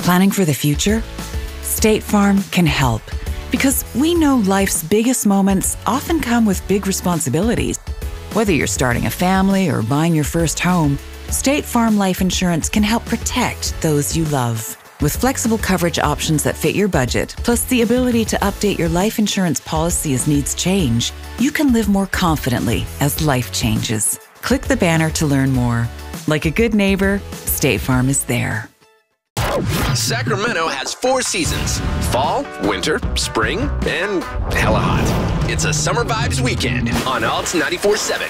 Planning for the future? State Farm can help because we know life's biggest moments often come with big responsibilities. Whether you're starting a family or buying your first home, State Farm Life Insurance can help protect those you love. With flexible coverage options that fit your budget, plus the ability to update your life insurance policy as needs change, you can live more confidently as life changes. Click the banner to learn more. Like a good neighbor, State Farm is there. Sacramento has 4 seasons: fall, winter, spring, and hella hot. It's a summer vibes weekend on Alt 94.7.